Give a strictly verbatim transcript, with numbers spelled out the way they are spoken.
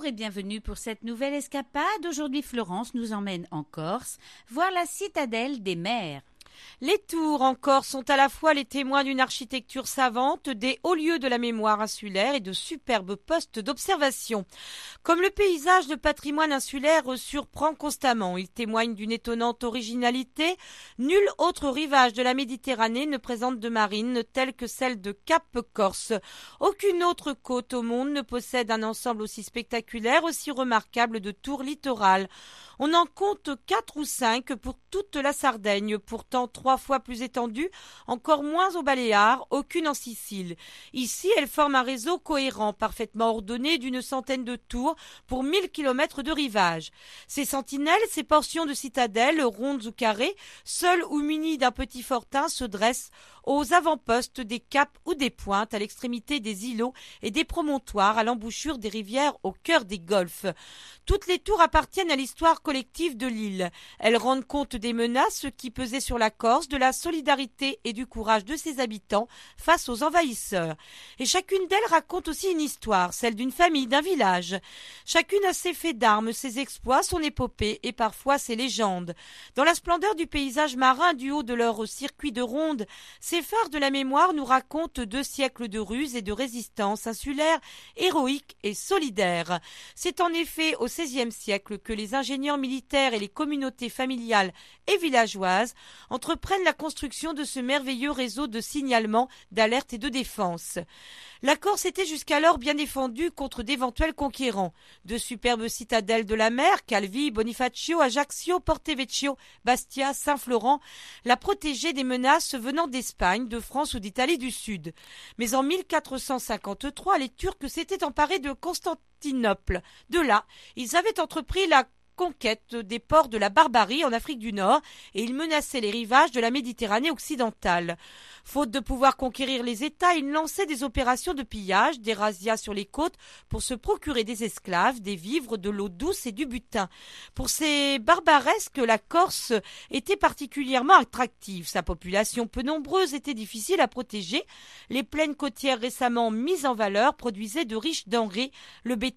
et bienvenue pour cette nouvelle escapade. Aujourd'hui, Florence nous emmène en Corse, voir la citadelle des mers. Les tours en Corse sont à la fois les témoins d'une architecture savante, des hauts lieux de la mémoire insulaire et de superbes postes d'observation. Comme le paysage de patrimoine insulaire surprend constamment, il témoigne d'une étonnante originalité. Nul autre rivage de la Méditerranée ne présente de marines telles que celle de Cap Corse. Aucune autre côte au monde ne possède un ensemble aussi spectaculaire, aussi remarquable de tours littorales. On en compte quatre ou cinq pour toute la Sardaigne, pourtant trois fois plus étendue, encore moins aux Baléares, aucune en Sicile. Ici, elles forment un réseau cohérent, parfaitement ordonné d'une centaine de tours pour mille kilomètres de rivage. Ces sentinelles, ces portions de citadelles, rondes ou carrées, seules ou munies d'un petit fortin, se dressent aux avant-postes des caps ou des pointes, à l'extrémité des îlots et des promontoires, à l'embouchure des rivières, au cœur des golfes. Toutes les tours appartiennent à l'histoire collective de l'île. Elles rendent compte des menaces qui pesaient sur la Corse, de la solidarité et du courage de ses habitants face aux envahisseurs. Et chacune d'elles raconte aussi une histoire, celle d'une famille, d'un village. Chacune a ses faits d'armes, ses exploits, son épopée et parfois ses légendes. Dans la splendeur du paysage marin du haut de leur circuit de ronde, ces phares de la mémoire nous racontent deux siècles de ruse et de résistance insulaire, héroïque et solidaire. C'est en effet au seizième siècle que les ingénieurs militaires et les communautés familiales et villageoises entreprennent la construction de ce merveilleux réseau de signalement, d'alerte et de défense. La Corse était jusqu'alors bien défendue contre d'éventuels conquérants. De superbes citadelles de la mer, Calvi, Bonifacio, Ajaccio, Portevecchio, Bastia, Saint-Florent, la protégeaient des menaces venant d'Espagne, de France ou d'Italie du Sud. Mais en mille quatre cent cinquante-trois, les Turcs s'étaient emparés de Constantinople. De là, ils avaient entrepris la conquête des ports de la barbarie en Afrique du Nord et ils menaçaient les rivages de la Méditerranée occidentale. Faute de pouvoir conquérir les États, ils lançaient des opérations de pillage, des razzias sur les côtes pour se procurer des esclaves, des vivres, de l'eau douce et du butin. Pour ces barbaresques, la Corse était particulièrement attractive. Sa population peu nombreuse était difficile à protéger. Les plaines côtières récemment mises en valeur produisaient de riches denrées, le bétail